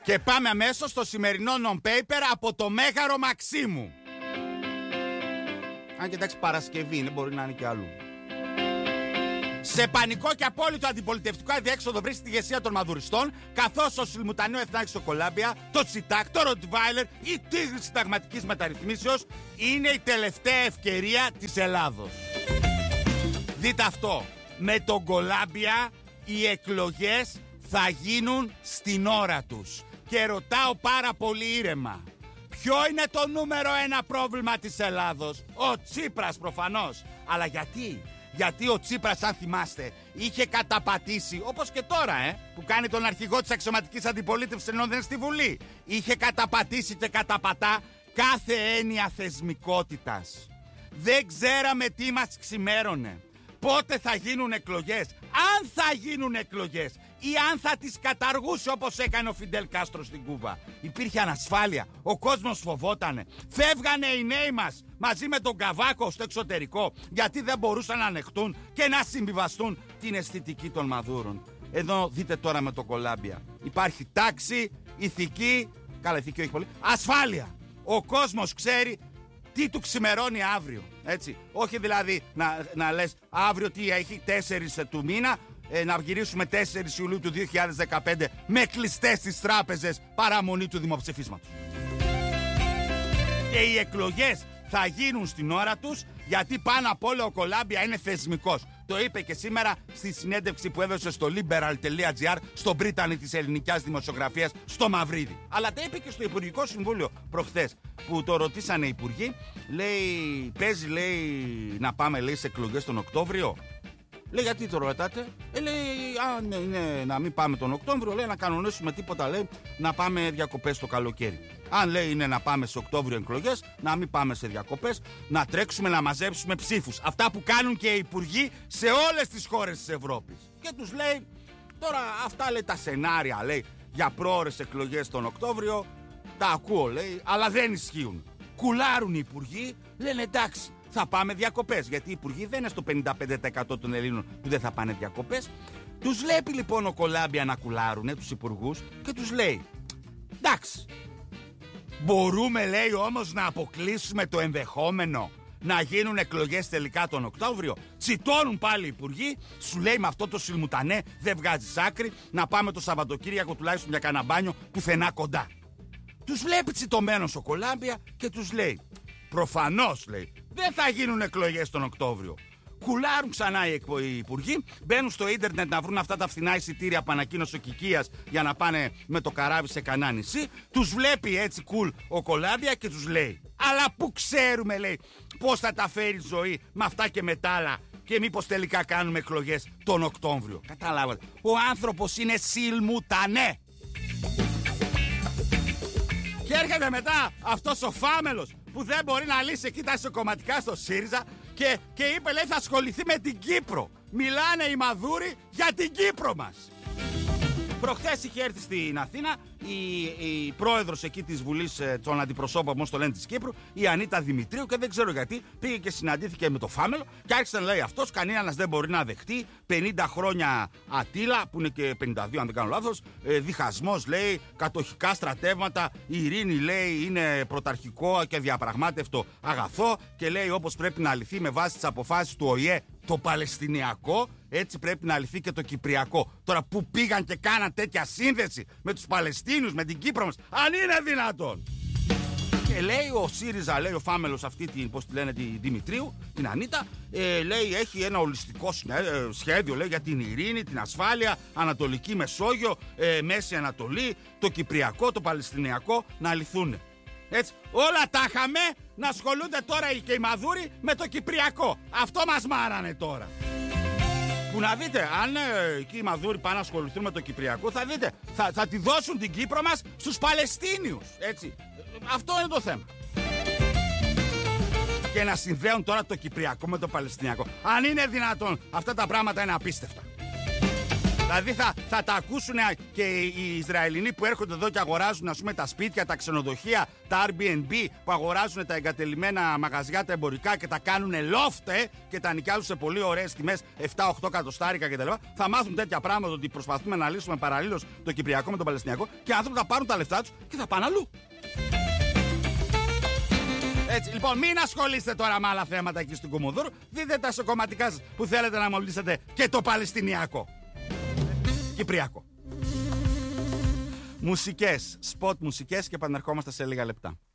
Και πάμε αμέσως στο σημερινό non-paper από το Μέγαρο Μαξίμου. Αν και εντάξει, Παρασκευή είναι, μπορεί να είναι και αλλού. Σε πανικό και απόλυτο αντιπολιτευτικό αδιέξοδο βρίσκεται η ηγεσία των μαδουριστών, καθώς ο Σιλμουτανέο Εθνάρχης στο Κολάμπια, το Τσιτάκ, το Ροτβάιλερ, η τίγρη συνταγματικής μεταρρυθμίσεως είναι η τελευταία ευκαιρία της Ελλάδος. Δείτε αυτό. Με τον Κολάμπια οι εκλογές θα γίνουν στην ώρα τους. Και ρωτάω πάρα πολύ ήρεμα. Ποιο είναι το νούμερο ένα πρόβλημα της Ελλάδος? Ο Τσίπρας προφανώς. Αλλά γιατί? Γιατί ο Τσίπρας, αν θυμάστε, είχε καταπατήσει, όπως και τώρα, που κάνει τον αρχηγό της αξιωματικής αντιπολίτευσης ενώ δεν είναι στη Βουλή. Είχε καταπατήσει και καταπατά κάθε έννοια θεσμικότητας. Δεν ξέραμε τι μας ξημέρωνε. Πότε θα γίνουν εκλογές, αν θα γίνουν εκλογές ή αν θα τις καταργούσε όπως έκανε ο Φιντέλ Κάστρο στην Κούβα. Υπήρχε ανασφάλεια, ο κόσμος φοβότανε. Φεύγανε οι νέοι μας μαζί με τον Καβάκο στο εξωτερικό γιατί δεν μπορούσαν να ανεχτούν και να συμβιβαστούν την αισθητική των Μαδούρων. Εδώ δείτε τώρα με το Κολάμπια. Υπάρχει τάξη, ηθική, καλά ηθική όχι πολύ, ασφάλεια. Ο κόσμος ξέρει τι του ξημερώνει αύριο, έτσι. Όχι δηλαδή να λες αύριο τι έχει 4 του μήνα, να γυρίσουμε 4 Ιουλίου του 2015 με κλειστές τις τράπεζες παραμονή του δημοψηφίσματος. Και οι εκλογές θα γίνουν στην ώρα τους, γιατί πάνω απ' όλο ο Κολάμπια είναι θεσμικός. Το είπε και σήμερα στη συνέντευξη που έδωσε στο liberal.gr, στο Μπρίτανη της ελληνικιάς δημοσιογραφίας, στο Μαυρίδη. Αλλά τα είπε και στο Υπουργικό Συμβούλιο προχθές, που το ρωτήσανε οι υπουργοί. Λέει, παίζει λέει να πάμε λέει σε εκλογές τον Οκτώβριο. Λέει, γιατί το ρωτάτε? Λέει, αν είναι να μην πάμε τον Οκτώβριο, λέει, να κανονίσουμε τίποτα, λέει, να πάμε διακοπές το καλοκαίρι. Αν λέει είναι να πάμε σε Οκτώβριο εκλογές, να μην πάμε σε διακοπές, να τρέξουμε να μαζέψουμε ψήφους. Αυτά που κάνουν και οι υπουργοί σε όλες τις χώρες της Ευρώπης. Και τους λέει, τώρα αυτά λέει τα σενάρια, λέει, για πρόωρες εκλογές τον Οκτώβριο, τα ακούω, λέει, αλλά δεν ισχύουν. Κουλάρουν οι υπουργοί, λένε εντάξει, θα πάμε διακοπές. Γιατί οι υπουργοί δεν είναι στο 55% των Ελλήνων που δεν θα πάνε διακοπές. Τους βλέπει λοιπόν ο Κολάμπια να κουλάρουνε τους υπουργούς και τους λέει, εντάξει, μπορούμε λέει όμως να αποκλείσουμε το ενδεχόμενο να γίνουν εκλογές τελικά τον Οκτώβριο? Τσιτώνουν πάλι οι υπουργοί, σου λέει με αυτό το Σιλμουτανέ δεν βγάζεις άκρη, να πάμε το Σαββατοκύριακο τουλάχιστον για κανένα μπάνιο πουθενά κοντά. Τους βλέπει τσιτωμένος ο Κολάμπια και τους λέει, προφανώς λέει δεν θα γίνουν εκλογές τον Οκτώβριο. Κουλάρουν ξανά οι υπουργοί, μπαίνουν στο ίντερνετ να βρουν αυτά τα φθηνά εισιτήρια που ανακοίνωσε ο Κικίας για να πάνε με το καράβι σε κανένα νησί. Τους βλέπει έτσι κουλ ο Κολάμπια και τους λέει, αλλά που ξέρουμε λέει πώς θα τα φέρει η ζωή με αυτά και με τα άλλα και μήπως τελικά κάνουμε εκλογές τον Οκτώβριο? Καταλάβατε, ο άνθρωπος είναι Σιλμουτανέ. Και έρχεται μετά αυτός ο φάμελος που δεν μπορεί να λύσει εκεί τα ισοκομματικά στο ΣΥΡΙΖΑ και είπε λέει θα ασχοληθεί με την Κύπρο. Μιλάνε οι Μαδούροι για την Κύπρο μας. Προχθές είχε έρθει στην Αθήνα η πρόεδρος εκεί της Βουλής των Αντιπροσώπων, όπως το λένε, της Κύπρου, η Ανίτα Δημητρίου, και δεν ξέρω γιατί πήγε και συναντήθηκε με το φάμελο και άρχισε να λέει αυτός κανένας δεν μπορεί να δεχτεί 50 χρόνια Ατήλα, που είναι και 52 αν δεν κάνω λάθος, διχασμός λέει, κατοχικά στρατεύματα, η ειρήνη λέει είναι πρωταρχικό και διαπραγμάτευτο αγαθό και λέει όπως πρέπει να λυθεί με βάση τις αποφάσεις του ΟΗΕ το Παλαιστινιακό, έτσι πρέπει να λυθεί και το Κυπριακό. Τώρα που πήγαν και κάναν τέτοια σύνδεση με τους Παλαιστίνους, με την Κύπρο μας, αν είναι δυνατόν? Και λέει ο ΣΥΡΙΖΑ, λέει ο φάμελος αυτή, πώς τη λένε, τη Δημητρίου, την Ανίτα, λέει έχει ένα ολιστικό σχέδιο λέει, για την ειρήνη, την ασφάλεια, Ανατολική Μεσόγειο, Μέση Ανατολή, το Κυπριακό, το Παλαιστινιακό να λυθούν. Έτσι, όλα τα είχαμε, να ασχολούνται τώρα και οι Μαδούροι με το Κυπριακό. Αυτό μας μάρανε τώρα. Που να δείτε, αν εκεί οι Μαδούροι πάνε να ασχοληθούν με το Κυπριακό, θα δείτε, θα τη δώσουν την Κύπρο μας στους Παλαιστίνιους. Έτσι, αυτό είναι το θέμα. Και να συνδέουν τώρα το Κυπριακό με το Παλαιστινιακό. Αν είναι δυνατόν, αυτά τα πράγματα είναι απίστευτα. Δηλαδή θα τα ακούσουν και οι Ισραηλινοί που έρχονται εδώ και αγοράζουν, ας πούμε, τα σπίτια, τα ξενοδοχεία, τα Airbnb, που αγοράζουν τα εγκατελειμμένα μαγαζιά, τα εμπορικά και τα κάνουν loft και τα νοικιάζουν σε πολύ ωραίες τιμές, 7-8 εκατοστάρικα κτλ. Θα μάθουν τέτοια πράγματα, ότι προσπαθούμε να λύσουμε παραλλήλως το Κυπριακό με τον Παλαιστινιακό, και οι άνθρωποι θα πάρουν τα λεφτά τους και θα πάνε αλλού. Έτσι, λοιπόν, μην ασχολείστε τώρα με άλλα θέματα εκεί στην Κουμουνδούρου. Δείτε τα σε κομματικά σας που θέλετε να μολύσετε και το Παλαιστινιακό. Κυπριακό. Μουσικές, σποτ μουσικές, και επανερχόμαστε σε λίγα λεπτά.